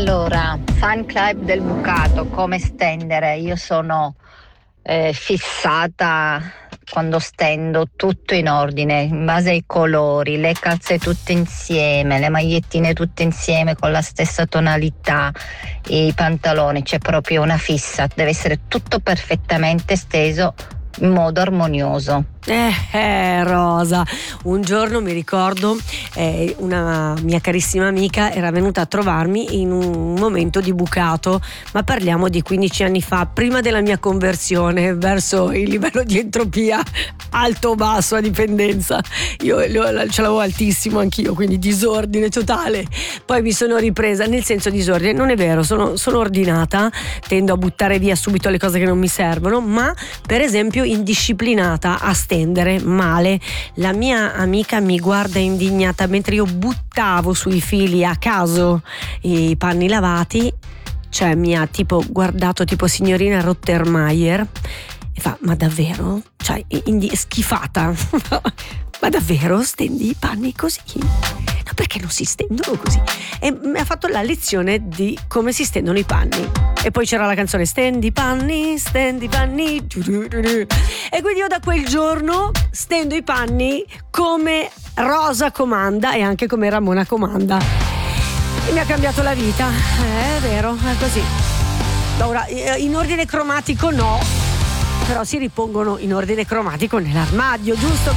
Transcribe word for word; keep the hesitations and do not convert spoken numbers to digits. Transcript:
Allora, fan club del bucato, come stendere? Io sono eh, fissata quando stendo tutto in ordine, in base ai colori, le calze tutte insieme, le magliettine tutte insieme con la stessa tonalità, i pantaloni, c'è proprio una fissa, deve essere tutto perfettamente steso in modo armonioso. Eh, eh, Rosa, un giorno mi ricordo eh, una mia carissima amica era venuta a trovarmi in un momento di bucato, ma parliamo di quindici anni fa, prima della mia conversione verso il livello di entropia alto o basso a dipendenza. Io ce l'avevo altissimo anch'io, quindi disordine totale. Poi mi sono ripresa, nel senso disordine, non è vero, sono, sono ordinata, tendo a buttare via subito le cose che non mi servono, ma per esempio indisciplinata a stendere male. La mia amica mi guarda indignata mentre io buttavo sui fili a caso i panni lavati, cioè mi ha tipo guardato tipo signorina Rottermeier e fa: ma davvero? Cioè indi- schifata ma davvero stendi i panni così? No, perché non si stendono così? E mi ha fatto la lezione di come si stendono i panni. E poi c'era la canzone Stendi i panni, stendi i panni. E quindi io da quel giorno stendo i panni come Rosa comanda e anche come Ramona comanda. E mi ha cambiato la vita. Eh, è vero, è così. Ora, in ordine cromatico no, però si ripongono in ordine cromatico nell'armadio, giusto?